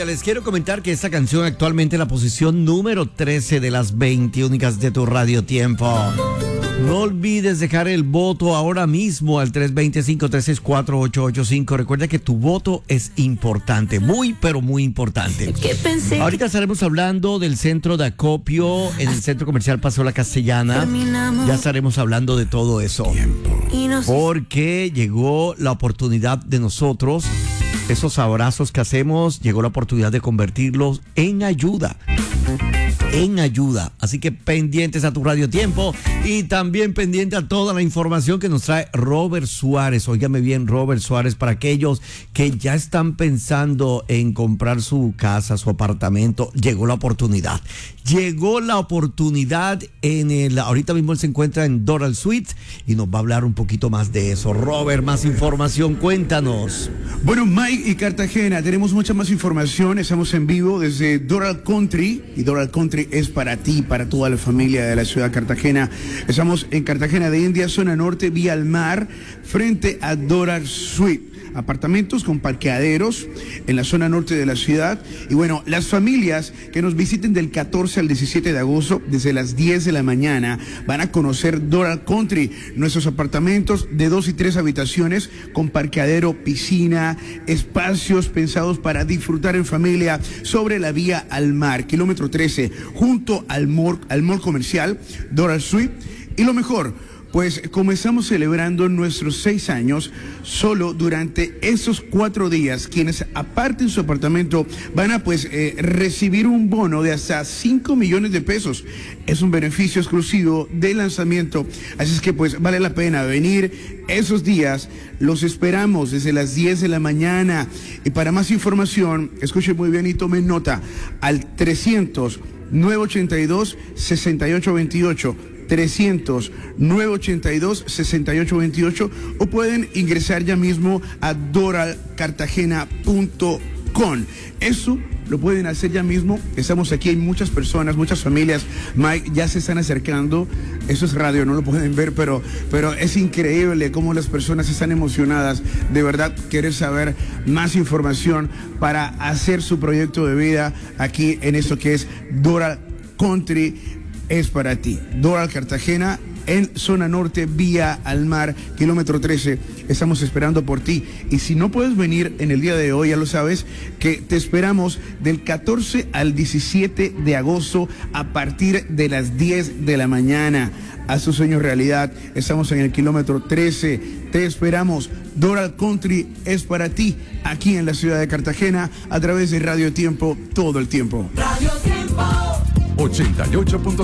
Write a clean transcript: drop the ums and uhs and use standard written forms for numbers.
les quiero comentar que esta canción actualmente en la posición número 13 de las 20 únicas de tu Radio Tiempo. No olvides dejar el voto ahora mismo al 320-536-4885. Recuerda que tu voto es importante, muy pero muy importante. Ahorita estaremos hablando del centro de acopio en el Centro Comercial Paseo La Castellana. Ya estaremos hablando de todo eso. Porque llegó la oportunidad de nosotros, esos abrazos que hacemos, llegó la oportunidad de convertirlos en ayuda. Así que pendientes a tu Radio Tiempo y también pendiente a toda la información que nos trae Robert Suárez. Óigame bien, Robert Suárez, para aquellos que ya están pensando en comprar su casa, su apartamento, llegó la oportunidad. Ahorita mismo él se encuentra en Doral Suite y nos va a hablar un poquito más de eso. Robert, más información, cuéntanos. Bueno, Mike y Cartagena, tenemos mucha más información. Estamos en vivo desde Doral Country y Doral Country es para ti, para toda la familia de la ciudad de Cartagena. Estamos en Cartagena de India, zona norte, vía al mar, frente a Doral Suite. Apartamentos con parqueaderos en la zona norte de la ciudad. Y bueno, las familias que nos visiten del 14 al 17 de agosto, desde las 10 de la mañana, van a conocer Doral Country, nuestros apartamentos de 2 y 3 habitaciones con parqueadero, piscina, espacios pensados para disfrutar en familia sobre la vía al mar, kilómetro 13, junto al mall comercial Doral Suite. Y lo mejor, pues comenzamos celebrando nuestros 6 años. Solo durante esos 4 días, quienes aparten su apartamento van a recibir un bono de hasta 5 millones de pesos. Es un beneficio exclusivo del lanzamiento, así es que pues vale la pena venir esos días. Los esperamos desde las 10 de la mañana. Y para más información, escuchen muy bien y tomen nota, al 300-982-6828. 300-982-6828 o pueden ingresar ya mismo a doralcartagena.com. Eso lo pueden hacer ya mismo. Estamos aquí, hay muchas personas, muchas familias, Mike, ya se están acercando. Eso es radio, no lo pueden ver, pero es increíble cómo las personas están emocionadas de verdad querer saber más información para hacer su proyecto de vida aquí en esto que es Doral Country. Es para ti. Doral Cartagena, en zona norte, vía al mar, kilómetro 13. Estamos esperando por ti. Y si no puedes venir en el día de hoy, ya lo sabes, que te esperamos del 14 al 17 de agosto a partir de las 10 de la mañana. Haz tu sueño realidad. Estamos en el kilómetro 13. Te esperamos. Doral Country es para ti, aquí en la ciudad de Cartagena, a través de Radio Tiempo, todo el tiempo. Radio Tiempo 88.5